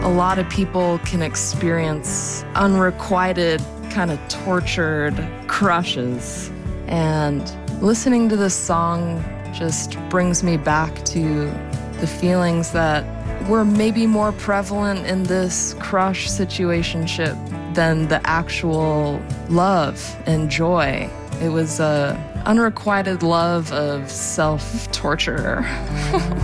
a lot of people can experience unrequited, kind of tortured crushes. And listening to this song just brings me back to the feelings that were maybe more prevalent in this crush situationship than the actual love and joy. It was a unrequited love of self-torture.